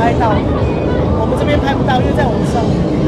拍到，我们这边拍不到，因为在网上。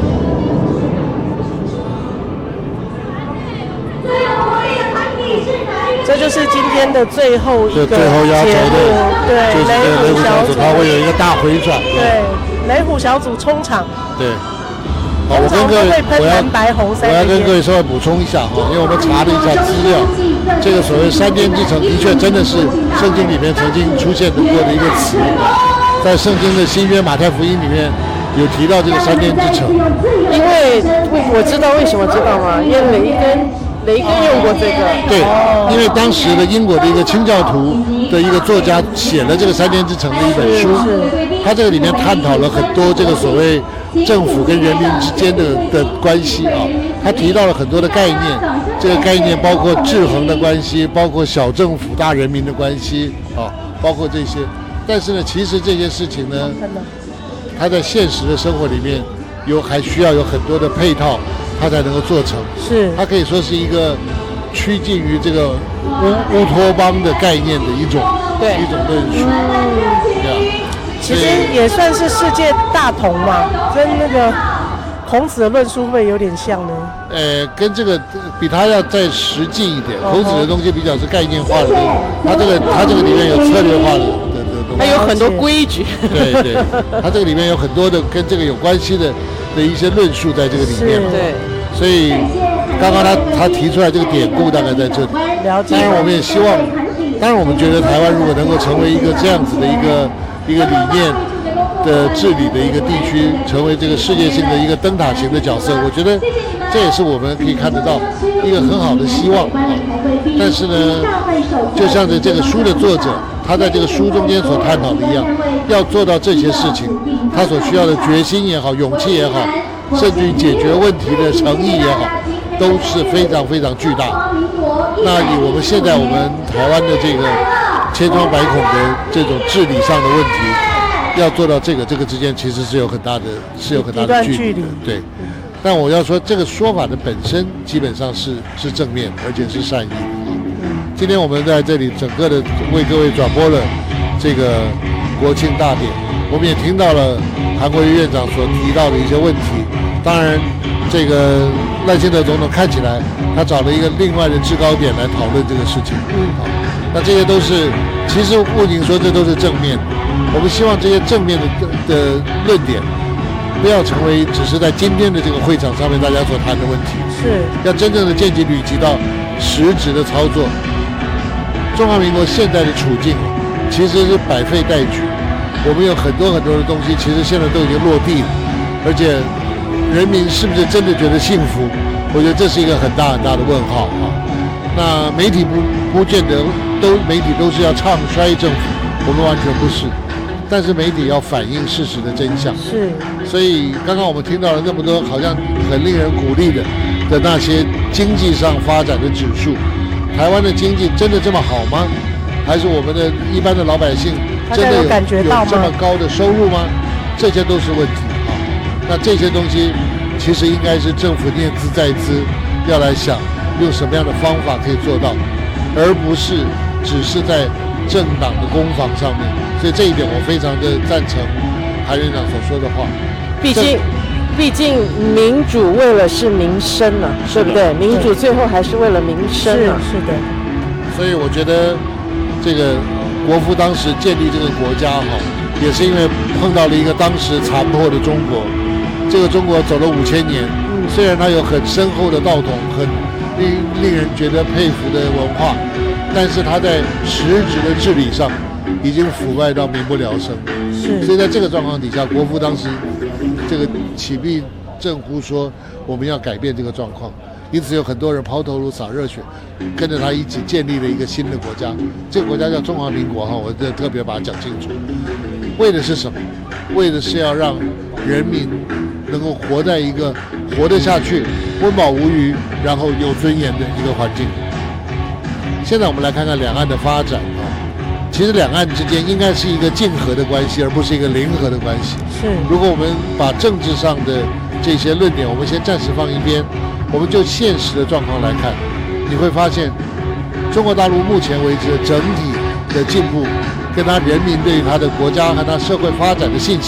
这就是今天的最后一个最后压轴的， 对， 就是雷虎小组，它会有一个大回转。 对，雷虎小组冲场。 对。好，我跟各位，我要跟各位稍微补充一下哈，因为我们查了一下资料，这个所谓3天之城的确真的是圣经里面曾经出现过的一个词，在圣经的新约马太福音里面有提到这个3天之城。 因为我知道为什么知道吗？因为雷根用过这个。 对，因为当时的英国的一个清教徒的一个作家写了这个3天之城的一本书，他这个里面探讨了很多这个所谓政府跟人民之间的关系啊，他提到了很多的概念，这个概念包括制衡的关系，包括小政府大人民的关系啊，包括这些。但是呢，其实这些事情呢，它在现实的生活里面还需要有很多的配套，它才能够做成。 是， 它可以说是一个趋近于这个乌托邦的概念的一种论述。 其实也算是世界大同嘛，跟那个孔子的论述会不会有点像呢？ 跟这个比他要再实际一点。孔子的东西比较是概念化的，他这个里面有策略化的东西， 它有很多规矩。 对，他这个里面有很多的跟这个有关系的一些论述在这个里面。 对， 所以刚刚他提出来这个典故大概在这里。 了解。 当然我们也希望，当然我们觉得台湾如果能够成为一个这样子的一个理念的治理的一个地区，成为这个世界性的一个灯塔型的角色，我觉得这也是我们可以看得到一个很好的希望啊。但是呢，就像这个书的作者他在这个书中间所探讨的一样，要做到这些事情，他所需要的决心也好，勇气也好，甚至于解决问题的诚意也好，都是非常非常巨大。那以我们现在我们台湾的这个千疮百孔的这种治理上的问题，要做到这个之间其实是有很大的距离的。对，但我要说这个说法的本身基本上是正面，而且是善意。今天我们在这里整个的为各位转播了这个国庆大典，我们也听到了韩国瑜院长所提到的一些问题。当然，这个赖清德总统看起来他找了一个另外的制高点来讨论这个事情。那这些都是，其实不仅说这都是正面，我们希望这些正面的论点，不要成为只是在今天的这个会场上面大家所谈的问题， 是要真正的渐进履及到实质的操作。中华民国现在的处境其实是百废待举，我们有很多很多的东西，其实现在都已经落地了，而且人民是不是真的觉得幸福？我觉得这是一个很大很大的问号啊。那媒体不见得媒体都是要唱衰政府，我们完全不是，但是媒体要反映事实的真相。 是， 所以刚刚我们听到了那么多好像很令人鼓励的那些经济上发展的指数，台湾的经济真的这么好吗？还是我们的一般的老百姓真的有这么高的收入吗？这些都是问题啊。那这些东西其实应该是政府念兹在兹，要来想用什么样的方法可以做到，而不是只是在政党的攻防上面。所以这一点我非常的赞成韩院长所说的话。 毕竟民主为了是民生啊，对不对？民主最后还是为了民生啊。是的。 所以我觉得这个国父当时建立这个国家也是因为碰到了一个当时残破的中国。这个中国走了5000年，虽然它有很深厚的道统，很令人觉得佩服的文化，但是它在实质的治理上已经腐败到民不聊生。所以在这个状况底下，国父当时这个起笔正呼说我们要改变这个状况，因此有很多人抛头颅洒热血，跟着他一起建立了一个新的国家。这个国家叫中华民国我这特别把它讲清楚。为的是什么？为的是要让人民能够活在一个活得下去、温饱无虞，然后有尊严的一个环境。现在我们来看看两岸的发展其实两岸之间应该是一个竞合的关系，而不是一个零和的关系。如果我们把政治上的这些论点我们先暂时放一边，我们就现实的状况来看，你会发现中国大陆目前为止整体的进步跟他人民对于他的国家和他社会发展的信心